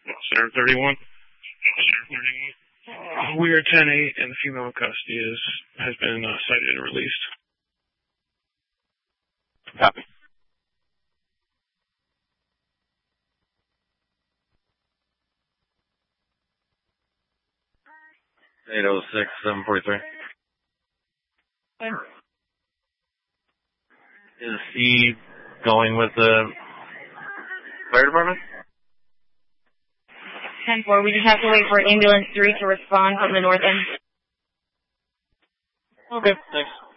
Center 31. We are 10-8, and the female in custody has been cited and released. Copy. 806-743. Is he going with the fire department? 10-4, we just have to wait for ambulance 3 to respond from the north end. Okay, thanks.